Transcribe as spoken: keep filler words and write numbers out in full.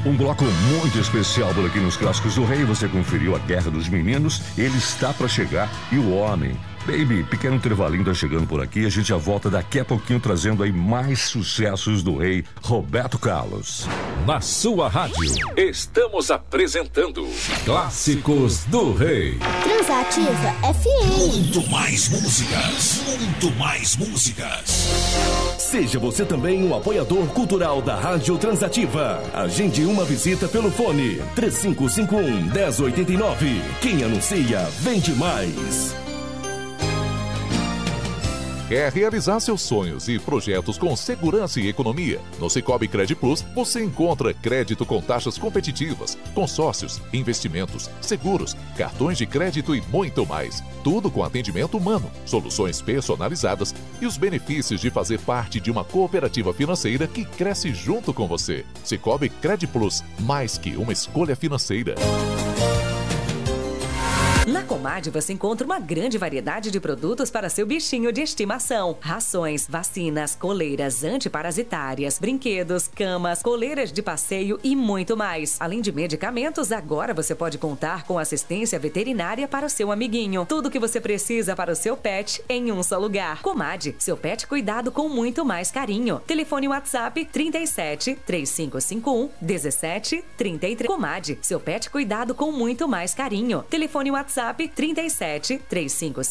Um bloco muito especial por aqui nos Clássicos do Rei. Você conferiu a Guerra dos Meninos, ele está para chegar, e o Homem. Baby, pequeno intervalinho tá chegando por aqui. A gente já volta daqui a pouquinho trazendo aí mais sucessos do rei Roberto Carlos. Na sua rádio, estamos apresentando Clássicos do Rei. Transativa F M. Muito mais músicas, muito mais músicas. Seja você também um apoiador cultural da Rádio Transativa. Agende uma visita pelo fone três cinco cinco um, um zero oito nove. Quem anuncia, vende mais. Quer realizar seus sonhos e projetos com segurança e economia? No Sicoob Cred Plus, você encontra crédito com taxas competitivas, consórcios, investimentos, seguros, cartões de crédito e muito mais. Tudo com atendimento humano, soluções personalizadas e os benefícios de fazer parte de uma cooperativa financeira que cresce junto com você. Sicoob Cred Plus, mais que uma escolha financeira. Na Comad você encontra uma grande variedade de produtos para seu bichinho de estimação. Rações, vacinas, coleiras antiparasitárias, brinquedos, camas, coleiras de passeio e muito mais. Além de medicamentos, agora você pode contar com assistência veterinária para o seu amiguinho. Tudo o que você precisa para o seu pet em um só lugar. Comad, seu pet cuidado com muito mais carinho. Telefone WhatsApp trinta e sete, três cinco cinco um, dezessete trinta e três. Comad, seu pet cuidado com muito mais carinho. Telefone WhatsApp trinta e sete, três cinco cinco um.